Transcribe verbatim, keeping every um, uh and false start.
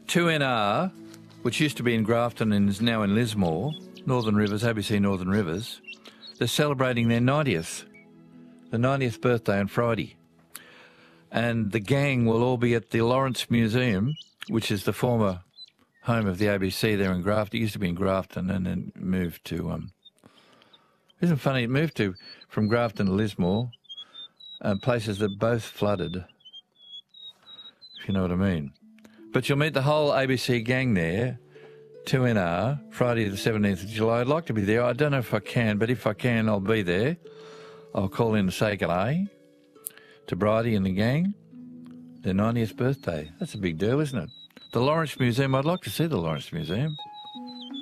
two N R, which used to be in Grafton and is now in Lismore, Northern Rivers, A B C Northern Rivers, they're celebrating their ninetieth, the ninetieth birthday on Friday. And the gang will all be at the Lawrence Museum, which is the former home of the A B C there in Grafton. It used to be in Grafton and then moved to... Um, isn't it funny? It moved to from Grafton to Lismore, uh, places that both flooded, if you know what I mean. But you'll meet the whole A B C gang there, two N R, Friday the seventeenth of July. I'd like to be there. I don't know if I can, but if I can, I'll be there. I'll call in to say g'day to Bridie and the gang. Their ninetieth birthday. That's a big deal, isn't it? The Lawrence Museum. I'd like to see the Lawrence Museum.